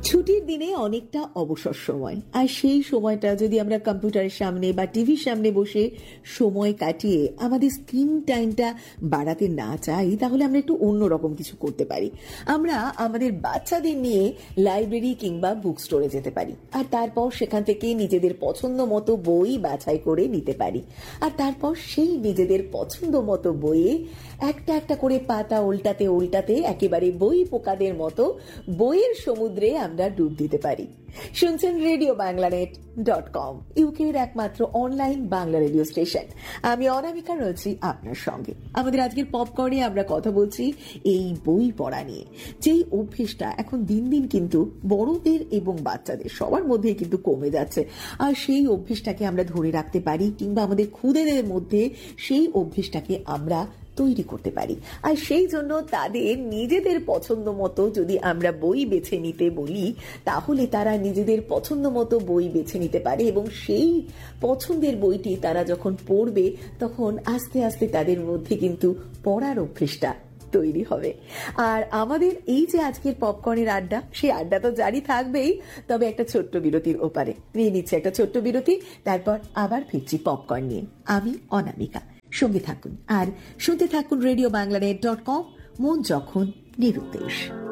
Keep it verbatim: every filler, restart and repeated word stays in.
ছুটির দিনে অনেকটা অবসর সময়, আর সেই সময়টা যদি আমরা কম্পিউটারের সামনে বা টিভির সামনে বসে সময় কাটিয়ে আমাদের স্ক্রিন টাইমটা বাড়াতে না চাই, তাহলে আমরা একটু অন্যরকম কিছু করতে পারি। আমরা আমাদের বাচ্চাদের নিয়ে লাইব্রেরি কিংবা বুক স্টোরে যেতে পারি, আর তারপর সেখান থেকে নিজেদের পছন্দ মতো বই বাছাই করে নিতে পারি। আর তারপর সেই নিজেদের পছন্দ মতো বইয়ে একটা একটা করে পাতা উল্টাতে উল্টাতে একেবারে বই পোকাদের মতো বইয়ের সমুদ্রে আমরা ডুব দিতে পারি। শুনছেন radio Bangla net dot com, ইউকের একমাত্র অনলাইন বাংলা রেডিও স্টেশন। আমি অনামিকা রয়েছি আপনার সঙ্গে। আমাদের আজকের পপকর্নে আমরা কথা বলছি এই বই পড়া নিয়ে, যেই অভ্যেসটা এখন দিন দিন কিন্তু বড়দের এবং বাচ্চাদের সবার মধ্যেই কিন্তু কমে যাচ্ছে। আর সেই অভ্যেসটাকে আমরা ধরে রাখতে পারি, কিংবা আমাদের খুদেদের মধ্যে সেই অভ্যেসটাকে আমরা তৈরি করতে পারি। আর সেই জন্য তাদের নিজেদের পছন্দ মতো যদি আমরা বই বেছে নিতে বলি, তাহলে তারা নিজেদের পছন্দ মতো বই বেছে নিতে পারে, এবং সেই পছন্দের বইটি তারা যখন পড়বে তখন আস্তে আস্তে তাদের মধ্যে কিন্তু পড়ার অভ্যেসটা তৈরি হবে। আর আমাদের এই যে আজকের পপকর্নের আড্ডা, সেই আড্ডা তো জারি থাকবেই, তবে একটা ছোট্ট বিরতির ওপারে নিয়ে নিচ্ছে একটা ছোট্ট বিরতি, তারপর আবার ফিরছি পপকর্ন নিয়ে। আমি অনামিকা, সঙ্গে থাকুন আর শুনতে থাকুন radio Bangla net dot com, মন যখন নিরুদ্দেশ।